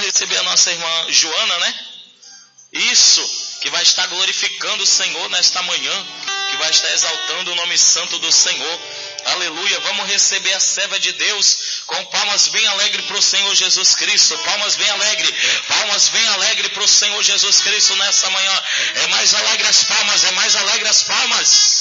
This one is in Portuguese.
receber a nossa irmã Joana, né? Isso, que vai estar glorificando o Senhor nesta manhã, que vai estar exaltando o nome santo do Senhor. Aleluia, vamos receber a serva de Deus com palmas bem alegres para o Senhor Jesus Cristo. Palmas bem alegres para o Senhor Jesus Cristo nessa manhã. É mais alegre as palmas, é mais alegre as palmas.